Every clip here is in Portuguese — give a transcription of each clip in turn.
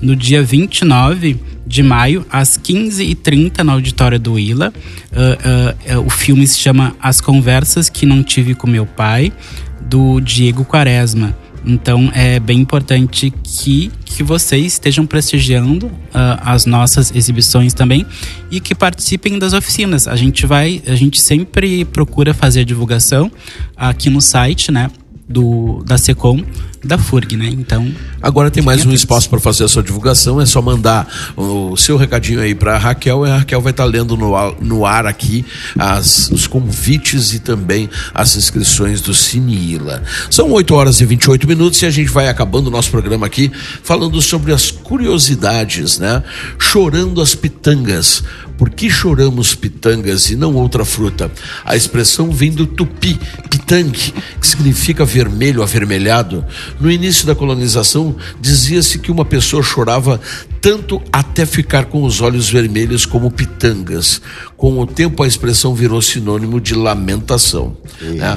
no dia 29 de maio, às 15h30, no auditório do Willa. O filme se chama As Conversas que Não Tive com Meu Pai, do Diego Quaresma. Então é bem importante que vocês estejam prestigiando as nossas exibições também e que participem das oficinas. A gente sempre procura fazer a divulgação aqui no site, né, da SECOM, da FURG, né? Então, agora tem mais um espaço para fazer a sua divulgação. É só mandar o seu recadinho aí para a Raquel, e a Raquel vai estar lendo no ar aqui os convites e também as inscrições do Cine Ila. São 8h28 e a gente vai acabando o nosso programa aqui falando sobre as curiosidades, né? Chorando as pitangas. Por que choramos pitangas e não outra fruta? A expressão vem do tupi, pitangue, que significa vermelho, avermelhado. No início da colonização, dizia-se que uma pessoa chorava tanto até ficar com os olhos vermelhos como pitangas. Com o tempo, a expressão virou sinônimo de lamentação. Né?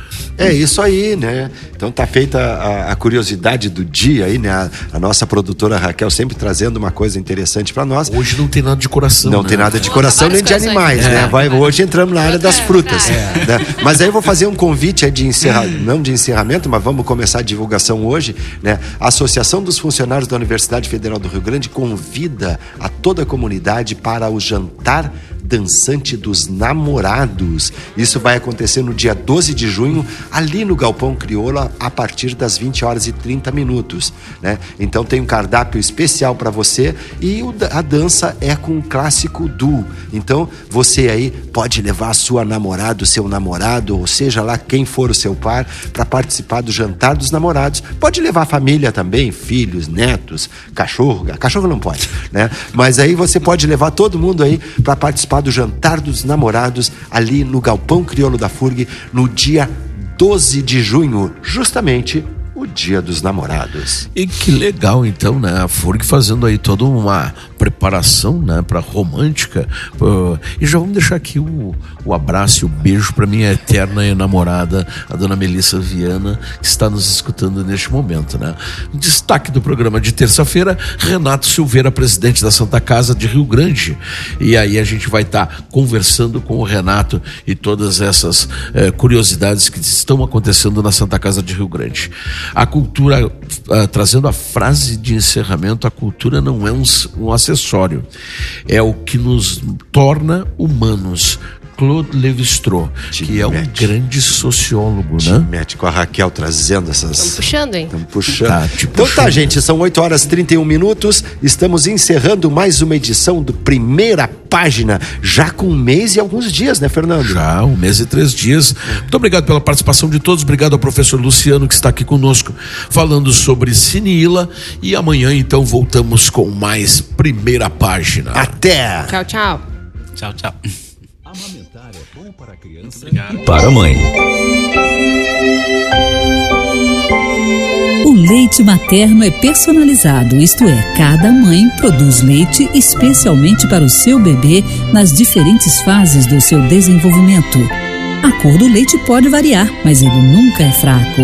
É isso aí, né? Então tá feita a curiosidade do dia aí, né? A nossa produtora Raquel sempre trazendo uma coisa interessante pra nós. Hoje não tem nada de coração, Não, né? Tem nada de coração nem de animais, né? Hoje entramos na área das frutas. Né? Mas aí eu vou fazer um convite aí não de encerramento, mas vamos começar a divulgação hoje, né? A Associação dos Funcionários da Universidade Federal do Rio Grande convida a toda a comunidade para o jantar dançante dos namorados. Isso vai acontecer no dia 12 de junho, ali no Galpão Crioula, a partir das 20h30, né? Então tem um cardápio especial para você e a dança é com o clássico duo. Então você aí pode levar a sua namorada, o seu namorado, ou seja lá quem for o seu par, para participar do jantar dos namorados. Pode levar a família também, filhos, netos, cachorro não pode, né? Mas aí você pode levar todo mundo aí para participar do jantar dos namorados ali no Galpão Crioulo da FURG no dia 12 de junho, justamente o Dia dos Namorados. E que legal, então, né? A FURG fazendo aí toda uma preparação, né, para romântica. E já vamos deixar aqui o abraço e o beijo para minha eterna namorada, a dona Melissa Viana, que está nos escutando neste momento, né? Destaque do programa de terça-feira, Renato Silveira, presidente da Santa Casa de Rio Grande. E aí a gente vai estar conversando com o Renato e todas essas curiosidades que estão acontecendo na Santa Casa de Rio Grande. A cultura, trazendo a frase de encerramento, a cultura não é um acessório, é o que nos torna humanos. Claude Lévi-Strauss, que é um grande sociólogo, né? Mete com a Raquel trazendo essas... Estamos puxando, hein? Estamos puxando. Então tá, gente, são 8h31, estamos encerrando mais uma edição do Primeira Página, já com um mês e alguns dias, né, Fernando? Já, 1 mês e 3 dias. Muito obrigado pela participação de todos, obrigado ao professor Luciano, que está aqui conosco, falando sobre Cine Ila, e amanhã, então, voltamos com mais Primeira Página. Até! Tchau, tchau. Tchau, tchau. Amamentar é bom para a criança e para a mãe. O leite materno é personalizado, isto é, cada mãe produz leite especialmente para o seu bebê nas diferentes fases do seu desenvolvimento. A cor do leite pode variar, mas ele nunca é fraco.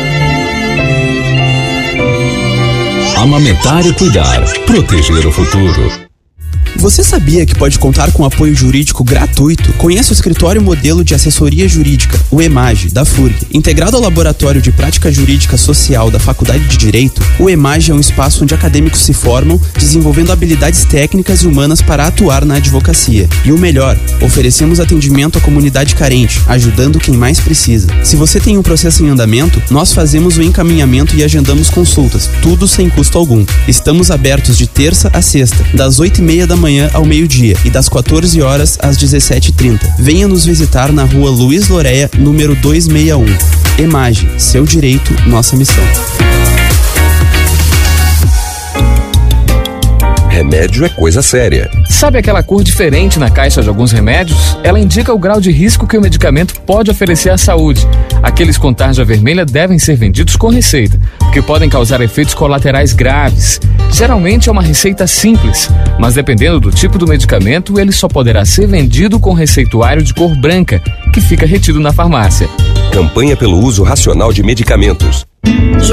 Amamentar é cuidar, proteger o futuro. Você sabia que pode contar com apoio jurídico gratuito? Conheça o Escritório Modelo de Assessoria Jurídica, o EMAGE, da FURG. Integrado ao Laboratório de Prática Jurídica Social da Faculdade de Direito, o EMAGE é um espaço onde acadêmicos se formam, desenvolvendo habilidades técnicas e humanas para atuar na advocacia. E o melhor, oferecemos atendimento à comunidade carente, ajudando quem mais precisa. Se você tem um processo em andamento, nós fazemos o encaminhamento e agendamos consultas, tudo sem custo algum. Estamos abertos de terça a sexta, das 8h30 da manhã ao meio-dia e das 14 horas às 17h30. Venha nos visitar na rua Luiz Loreia, número 261. EMAGE, seu direito, nossa missão. Remédio é coisa séria. Sabe aquela cor diferente na caixa de alguns remédios? Ela indica o grau de risco que o medicamento pode oferecer à saúde. Aqueles com tarja vermelha devem ser vendidos com receita, porque podem causar efeitos colaterais graves. Geralmente é uma receita simples, mas dependendo do tipo do medicamento, ele só poderá ser vendido com receituário de cor branca, que fica retido na farmácia. Campanha pelo uso racional de medicamentos.